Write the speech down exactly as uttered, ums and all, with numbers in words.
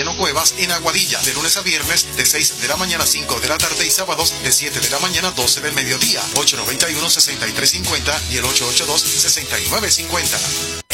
Mariano Cuevas en Aguadilla, de lunes a viernes de seis de la mañana a cinco de la tarde y sábados de siete de la mañana a doce del mediodía. ocho nueve uno, seis tres cinco cero y el ocho ocho dos, seis nueve cinco cero.